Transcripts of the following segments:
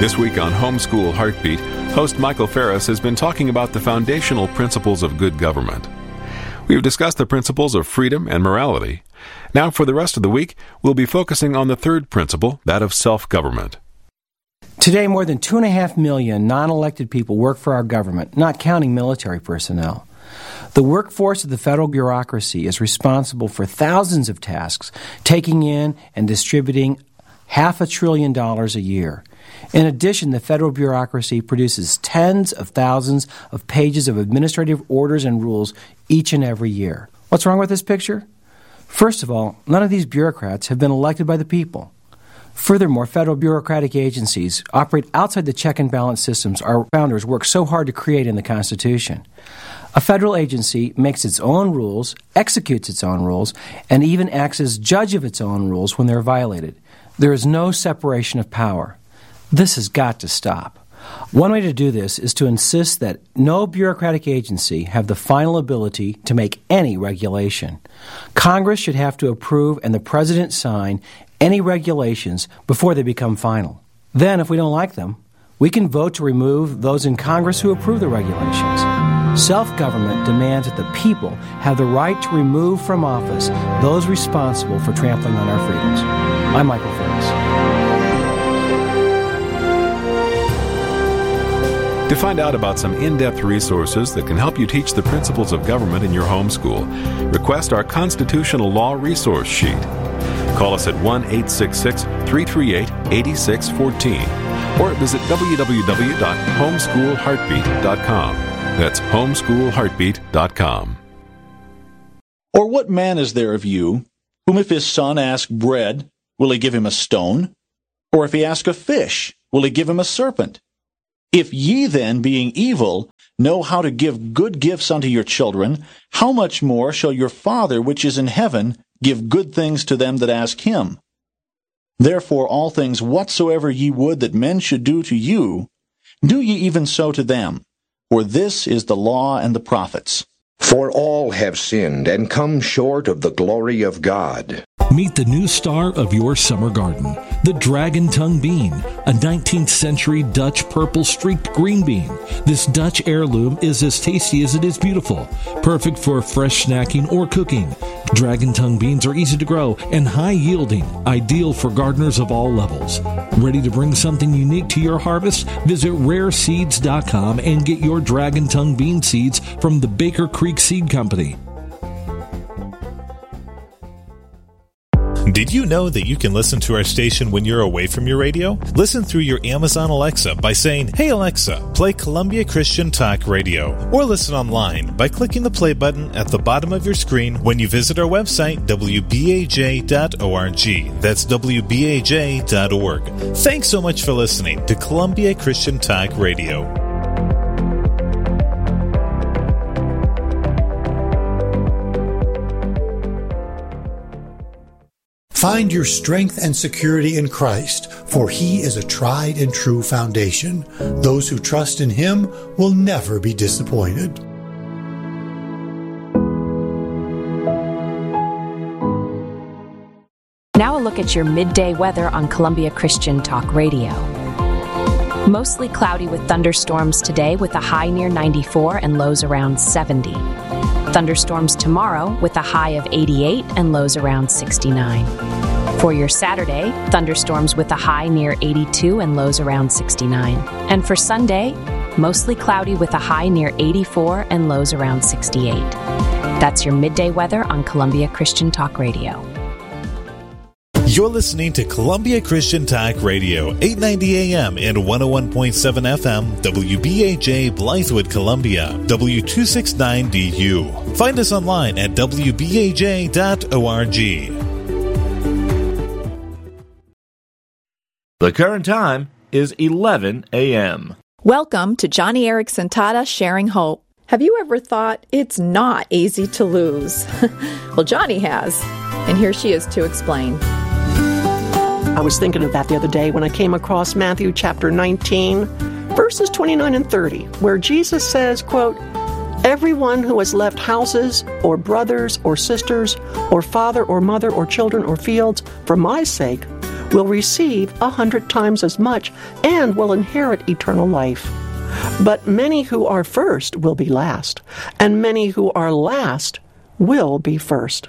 This week on Homeschool Heartbeat, host Michael Ferris has been talking about the foundational principles of good government. We've discussed the principles of freedom and morality. Now, for the rest of the week, we'll be focusing on the third principle, that of self-government. Today, more than 2.5 million non-elected people work for our government, not counting military personnel. The workforce of the federal bureaucracy is responsible for thousands of tasks, taking in and distributing $500 billion a year. In addition, the federal bureaucracy produces tens of thousands of pages of administrative orders and rules each and every year. What's wrong with this picture? First of all, none of these bureaucrats have been elected by the people. Furthermore, federal bureaucratic agencies operate outside the check and balance systems our founders worked so hard to create in the Constitution. A federal agency makes its own rules, executes its own rules, and even acts as judge of its own rules when they're violated. There is no separation of power. This has got to stop. One way to do this is to insist that no bureaucratic agency have the final ability to make any regulation. Congress should have to approve and the President sign any regulations before they become final. Then, if we don't like them, we can vote to remove those in Congress who approve the regulations. Self-government demands that the people have the right to remove from office those responsible for trampling on our freedoms. I'm Michael Ferris. To find out about some in-depth resources that can help you teach the principles of government in your homeschool, request our Constitutional Law Resource Sheet. Call us at 1-866-338-8614 or visit www.homeschoolheartbeat.com. That's homeschoolheartbeat.com. Or what man is there of you, whom if his son ask bread, will he give him a stone? Or if he ask a fish, will he give him a serpent? If ye then, being evil, know how to give good gifts unto your children, how much more shall your Father which is in heaven give good things to them that ask him? Therefore all things whatsoever ye would that men should do to you, do ye even so to them. For this is the law and the prophets. For all have sinned and come short of the glory of God. Meet the new star of your summer garden, the Dragon Tongue Bean, a 19th century Dutch purple streaked green bean. This Dutch heirloom is as tasty as it is beautiful, perfect for fresh snacking or cooking. Dragon Tongue beans are easy to grow and high yielding, ideal for gardeners of all levels. Ready to bring something unique to your harvest? Visit rareseeds.com and get your Dragon Tongue bean seeds from the Baker Creek Seed Company. Did you know that you can listen to our station when you're away from your radio? Listen through your Amazon Alexa by saying, "Hey Alexa, play Columbia Christian Talk Radio." Or listen online by clicking the play button at the bottom of your screen when you visit our website, wbaj.org. That's wbaj.org. Thanks so much for listening to Columbia Christian Talk Radio. Find your strength and security in Christ, for He is a tried and true foundation. Those who trust in Him will never be disappointed. Now a look at your midday weather on Columbia Christian Talk Radio. Mostly cloudy with thunderstorms today with a high near 94 and lows around 70. Thunderstorms tomorrow with a high of 88 and lows around 69. For your Saturday, thunderstorms with a high near 82 and lows around 69. And for Sunday, mostly cloudy with a high near 84 and lows around 68. That's your midday weather on Columbia Christian Talk Radio. You're listening to Columbia Christian Talk Radio, 890 AM and 101.7 FM, WBAJ Blythewood, Columbia, W269DU. Find us online at wbaj.org. The current time is 11 a.m. Welcome to Johnny Erickson Tata Sharing Hope. Have you ever thought it's not easy to lose? Well, Johnny has, and here she is to explain. I was thinking of that the other day when I came across Matthew chapter 19, verses 29 and 30, where Jesus says, quote, "Everyone who has left houses or brothers or sisters or father or mother or children or fields for my sake will receive 100 times as much and will inherit eternal life. But many who are first will be last, and many who are last will be first.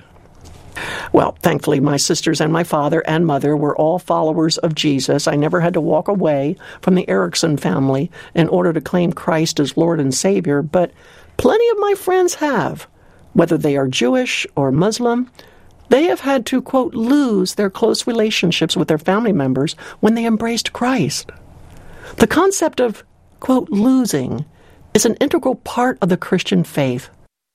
Well, thankfully, my sisters and my father and mother were all followers of Jesus. I never had to walk away from the Erickson family in order to claim Christ as Lord and Savior, but plenty of my friends have. Whether they are Jewish or Muslim, they have had to, quote, lose their close relationships with their family members when they embraced Christ. The concept of, quote, losing is an integral part of the Christian faith.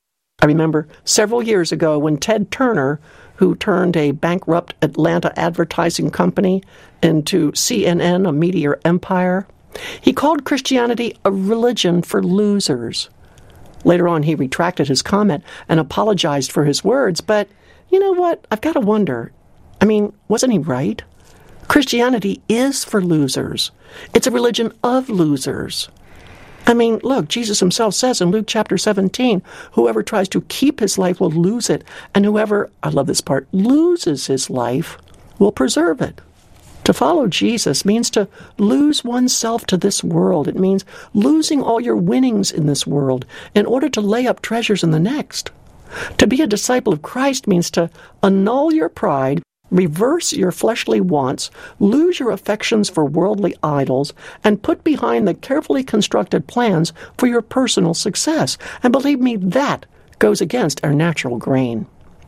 I remember several years ago when Ted Turner, who turned a bankrupt Atlanta advertising company into CNN, a media empire, he called Christianity a religion for losers. Later on, he retracted his comment and apologized for his words, but you know what? I've got to wonder. I mean, wasn't he right? Christianity is for losers. It's a religion of losers. I mean, look, Jesus himself says in Luke chapter 17, whoever tries to keep his life will lose it, and whoever, I love this part, loses his life will preserve it. To follow Jesus means to lose oneself to this world. It means losing all your winnings in this world in order to lay up treasures in the next. To be a disciple of Christ means to annul your pride, reverse your fleshly wants, lose your affections for worldly idols, and put behind the carefully constructed plans for your personal success. And believe me, that goes against our natural grain.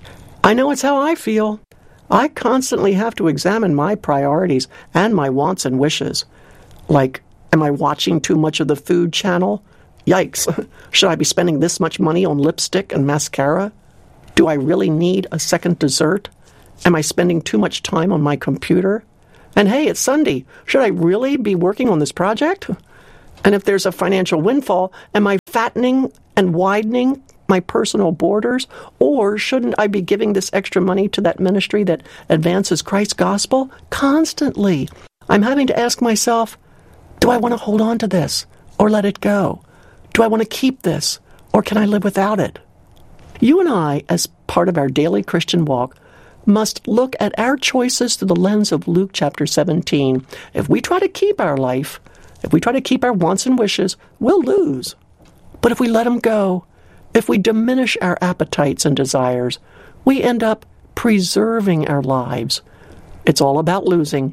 I know it's how I feel. I constantly have to examine my priorities and my wants and wishes. Like, am I watching too much of the Food Channel? Yikes, should I be spending this much money on lipstick and mascara? Do I really need a second dessert? Am I spending too much time on my computer? And hey, it's Sunday. Should I really be working on this project? And if there's a financial windfall, am I fattening and widening my personal borders? Or shouldn't I be giving this extra money to that ministry that advances Christ's gospel? Constantly, I'm having to ask myself, do I want to hold on to this or let it go? Do I want to keep this or can I live without it? You and I, as part of our daily Christian walk, must look at our choices through the lens of Luke chapter 17. If we try to keep our life, if we try to keep our wants and wishes, we'll lose. But if we let them go, if we diminish our appetites and desires, we end up preserving our lives. It's all about losing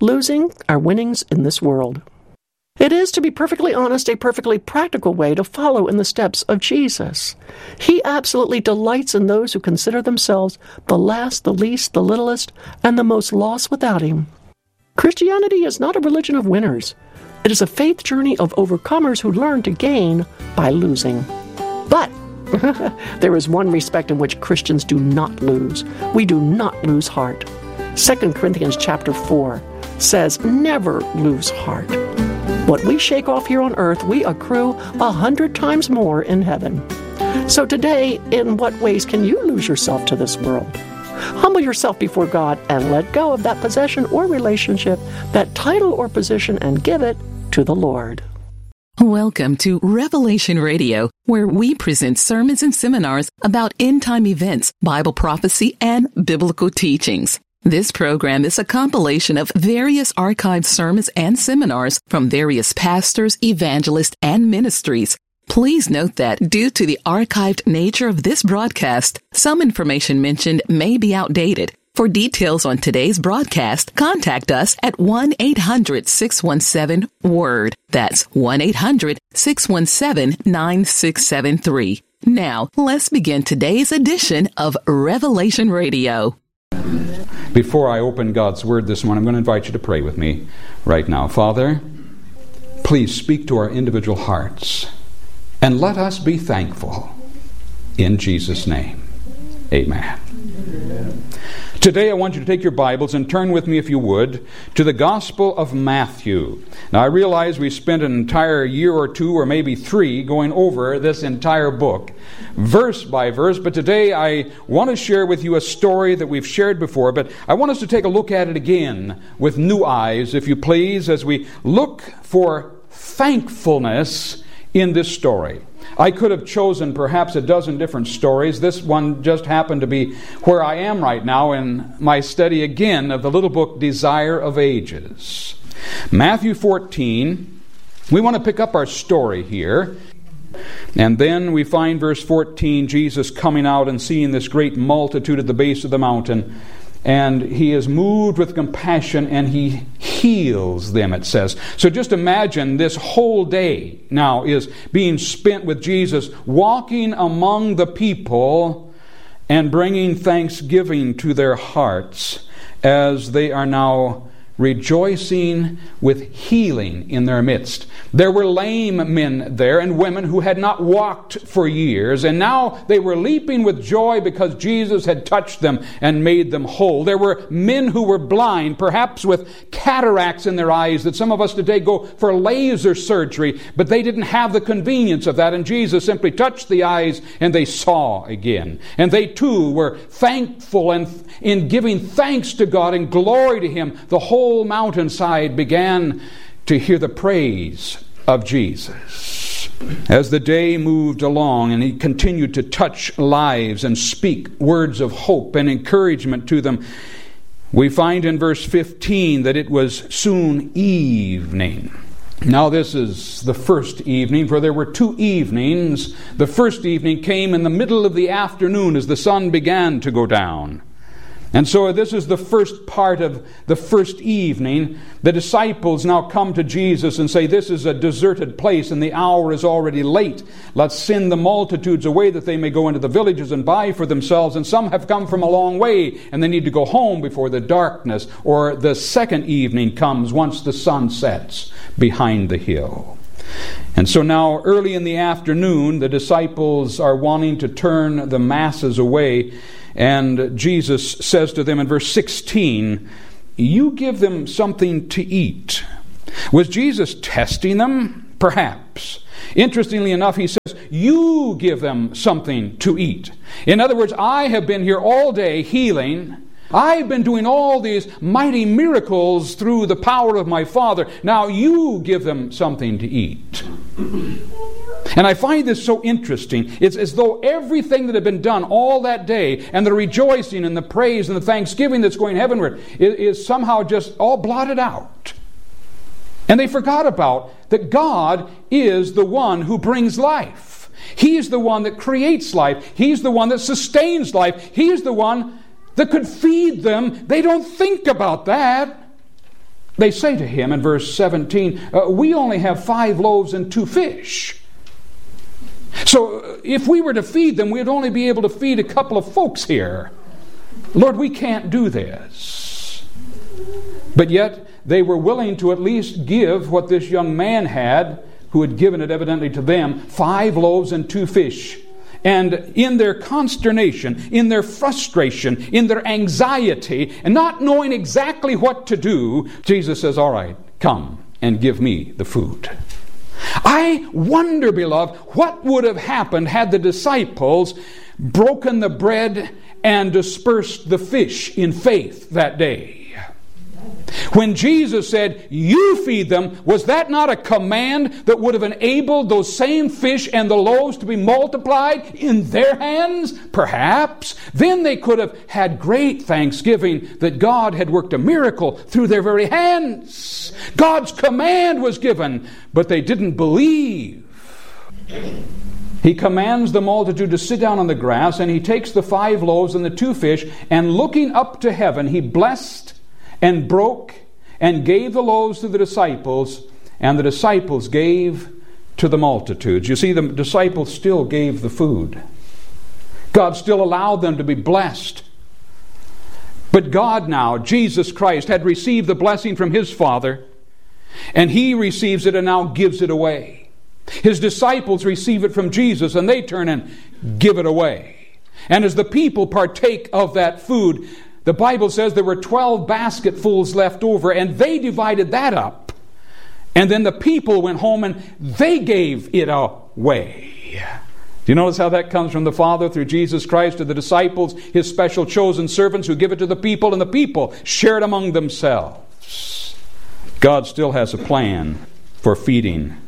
our winnings in this world. It is, to be perfectly honest, a perfectly practical way to follow in the steps of Jesus. He absolutely delights in those who consider themselves the last, the least, the littlest, and the most lost without him. Christianity is not a religion of winners. It is a faith journey of overcomers who learn to gain by losing. But there is one respect in which Christians do not lose. We do not lose heart. 2 Corinthians chapter 4 says, never lose heart. What we shake off here on earth, we accrue 100 times more in heaven. So today, in what ways can you lose yourself to this world? Humble yourself before God and let go of that possession or relationship, that title or position, and give it to the Lord. Welcome to Revelation Radio, where we present sermons and seminars about end-time events, Bible prophecy, and biblical teachings. This program is a compilation of various archived sermons and seminars from various pastors, evangelists, and ministries. Please note that due to the archived nature of this broadcast, some information mentioned may be outdated. For details on today's broadcast, contact us at 1-800-617-WORD. That's 1-800-617-9673. Now, let's begin today's edition of Revelation Radio. Before I open God's Word this morning, I'm going to invite you to pray with me right now. Father, please speak to our individual hearts and let us be thankful. In Jesus' name, amen. Today I want you to take your Bibles and turn with me, if you would, to the Gospel of Matthew. Now I realize we spent an entire year or two or maybe 3 going over this entire book, verse by verse, but today I want to share with you a story that we've shared before, but I want us to take a look at it again with new eyes, if you please, as we look for thankfulness in this story. I could have chosen perhaps a dozen different stories. This one just happened to be where I am right now in my study again of the little book Desire of Ages. Matthew 14, we want to pick up our story here. And then we find verse 14, Jesus coming out and seeing this great multitude at the base of the mountain. And he is moved with compassion and he heals them, it says. So just imagine this whole day now is being spent with Jesus walking among the people and bringing thanksgiving to their hearts as they are now rejoicing with healing in their midst. There were lame men there and women who had not walked for years, and now they were leaping with joy because Jesus had touched them and made them whole. There were men who were blind, perhaps with cataracts in their eyes that some of us today go for laser surgery, but they didn't have the convenience of that, and Jesus simply touched the eyes and they saw again. And they too were thankful, and in giving thanks to God and glory to Him, the whole mountainside began to hear the praise of Jesus. As the day moved along and he continued to touch lives and speak words of hope and encouragement to them, we find in verse 15 that it was soon evening. Now this is the first evening, for there were 2 evenings. The first evening came in the middle of the afternoon as the sun began to go down. And so this is the first part of the first evening. The disciples now come to Jesus and say, this is a deserted place and the hour is already late. Let's send the multitudes away that they may go into the villages and buy for themselves. And some have come from a long way and they need to go home before the darkness or the second evening comes once the sun sets behind the hill. And so now early in the afternoon, the disciples are wanting to turn the masses away. And Jesus says to them in verse 16, you give them something to eat. Was Jesus testing them? Perhaps. Interestingly enough, he says, you give them something to eat. In other words, I have been here all day healing. I've been doing all these mighty miracles through the power of my Father. Now you give them something to eat. And I find this so interesting. It's as though everything that had been done all that day and the rejoicing and the praise and the thanksgiving that's going heavenward is somehow just all blotted out. And they forgot about that God is the one who brings life. He's the one that creates life. He's the one that sustains life. He's the one that could feed them. They don't think about that. They say to him in verse 17, we only have 5 loaves and 2 fish. So if we were to feed them, we'd only be able to feed a couple of folks here. Lord, we can't do this. But yet they were willing to at least give what this young man had, who had given it evidently to them, 5 loaves and 2 fish. And in their consternation, in their frustration, in their anxiety, and not knowing exactly what to do, Jesus says, all right, come and give me the food. I wonder, beloved, what would have happened had the disciples broken the bread and dispersed the fish in faith that day. When Jesus said, you feed them, was that not a command that would have enabled those same fish and the loaves to be multiplied in their hands? Perhaps. Then they could have had great thanksgiving that God had worked a miracle through their very hands. God's command was given, but they didn't believe. He commands the multitude to sit down on the grass, and he takes the 5 loaves and the 2 fish, and looking up to heaven, he blessed and broke and gave the loaves to the disciples, and the disciples gave to the multitudes. You see, the disciples still gave the food. God still allowed them to be blessed. But God now, Jesus Christ, had received the blessing from His Father, and He receives it and now gives it away. His disciples receive it from Jesus, and they turn and give it away. And as the people partake of that food, the Bible says there were 12 basketfuls left over, and they divided that up. And then the people went home and they gave it away. Do you notice how that comes from the Father through Jesus Christ to the disciples, His special chosen servants who give it to the people, and the people share it among themselves? God still has a plan for feeding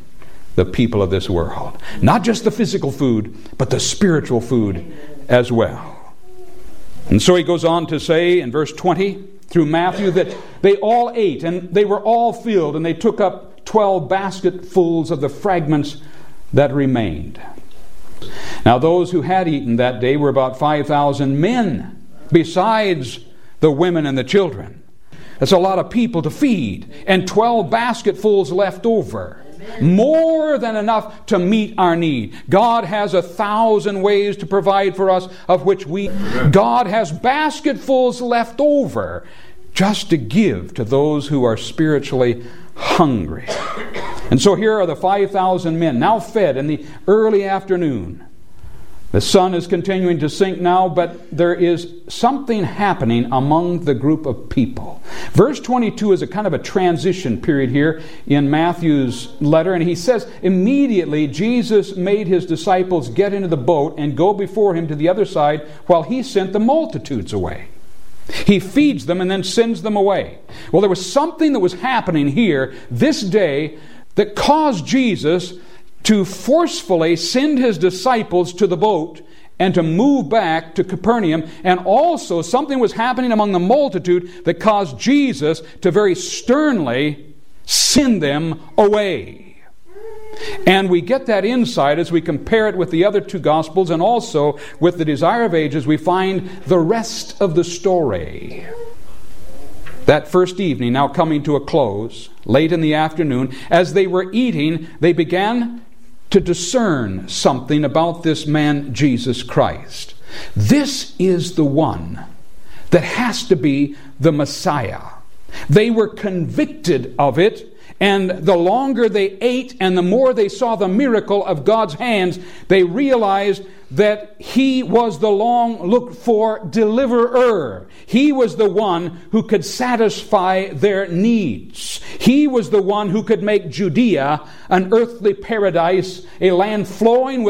the people of this world. Not just the physical food, but the spiritual food as well. And so he goes on to say in verse 20 through Matthew that they all ate and they were all filled, and they took up 12 basketfuls of the fragments that remained. Now those who had eaten that day were about 5,000 men, besides the women and the children. That's a lot of people to feed, and 12 basketfuls left over. More than enough to meet our need. God has 1,000 ways to provide for us, of which God has basketfuls left over just to give to those who are spiritually hungry. And so here are the 5,000 men now fed in the early afternoon. The sun is continuing to sink now, but there is something happening among the group of people. Verse 22 is a kind of a transition period here in Matthew's letter, and he says, immediately Jesus made his disciples get into the boat and go before him to the other side while he sent the multitudes away. He feeds them and then sends them away. Well, there was something that was happening here this day that caused Jesus to forcefully send his disciples to the boat and to move back to Capernaum. And also something was happening among the multitude that caused Jesus to very sternly send them away. And we get that insight as we compare it with the other two Gospels and also with the Desire of Ages. We find the rest of the story. That first evening now coming to a close, late in the afternoon, as they were eating, they began to discern something about this man, Jesus Christ. This is the one that has to be the Messiah. They were convicted of it, and the longer they ate and the more they saw the miracle of God's hands, they realized that he was the long-looked-for deliverer. He was the one who could satisfy their needs. He was the one who could make Judea an earthly paradise, a land flowing with